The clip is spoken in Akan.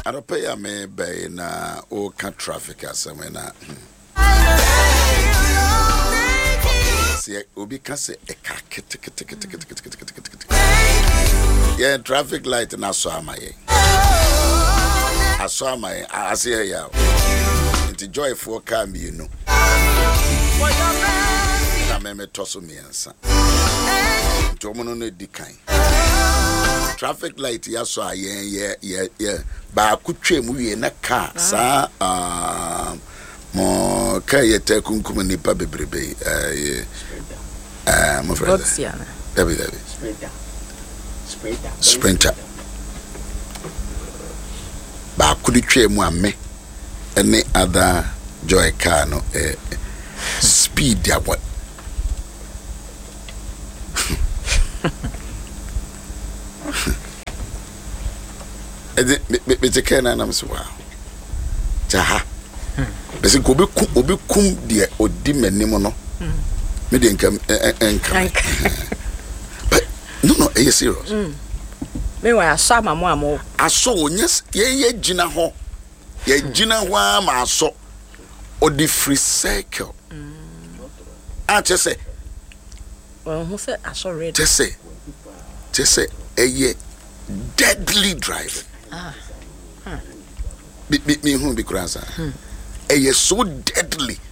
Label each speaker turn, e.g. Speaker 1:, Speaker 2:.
Speaker 1: I don't pay a me by na o can traffic as na. See, obi can say a car. Yeah, traffic light na so amaye. Aso amaye. I say ya. It's joyful car me, you know. Na me toso me ansa. Tomono no dikan. Traffic light ya so yeah. Ba kutwe mu wie na car sa mo kai ta kunkum nipa bebrebe mo friend David Sprinter ba kutwe mu ame any other joy car no speed ya what me take care na so wow jaha bese ko obi kum de odi manim no me de nkam but no are you serious
Speaker 2: me wa aso amamo amo
Speaker 1: aso onyes ye gina ho ma aso odi free circle che say
Speaker 2: who say aso ready
Speaker 1: che say eye deadly driving me who be cransa so deadly